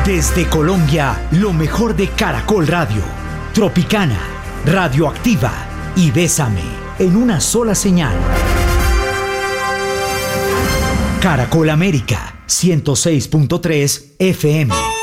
Desde Colombia, lo mejor de Caracol Radio, Tropicana, Radioactiva y Bésame, en una sola señal. Caracol América, 106.3 FM.